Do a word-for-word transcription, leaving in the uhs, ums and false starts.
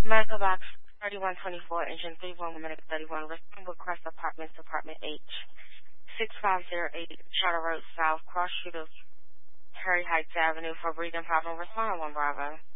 Medical Box thirty-one twenty-four, Engine three one, Medical thirty-one, Respond Request Apartments, Apartment H, six five zero eight, Charter Road South, Cross Street of Harry Heights Avenue for breathing problem. Respond one Bravo.